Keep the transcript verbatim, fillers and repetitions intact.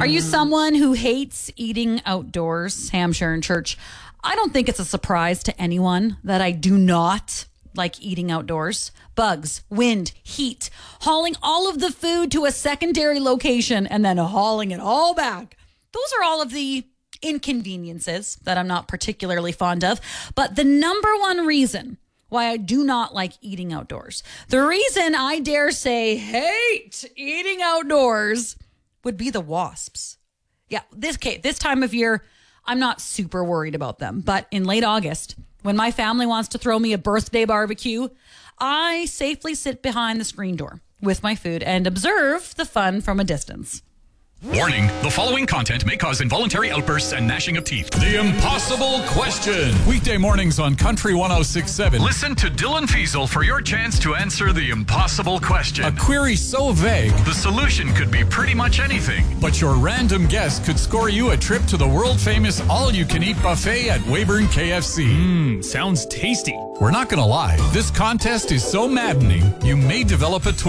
Are you someone who hates eating outdoors? Ham Sharon Church. I don't think it's a surprise to anyone that I do not like eating outdoors. Bugs, wind, heat, hauling all of the food to a secondary location and then hauling it all back. Those are all of the inconveniences that I'm not particularly fond of. But the number one reason why I do not like eating outdoors, the reason I dare say hate eating outdoors, would be the wasps. Yeah, this okay, this time of year, I'm not super worried about them. But in late August, when my family wants to throw me a birthday barbecue, I safely sit behind the screen door with my food and observe the fun from a distance. Warning, the following content may cause involuntary outbursts and gnashing of teeth. The Impossible Question. Weekday mornings on Country one oh six point seven. Listen to Dylan Fiesel for your chance to answer the impossible question. A query so vague, The solution could be pretty much anything. but your random guess could score you a trip to the world-famous all-you-can-eat buffet at Weyburn K F C. Mmm, sounds tasty. We're not going to lie. This contest is so maddening, you may develop a